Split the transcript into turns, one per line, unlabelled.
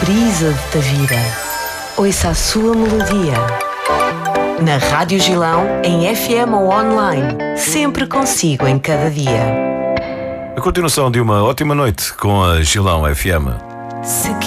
brisa de Tavira. Ouça a sua melodia. Na Rádio Gilão, em FM ou online, sempre consigo em cada dia.
A continuação de uma ótima noite com a Gilão FM.
Se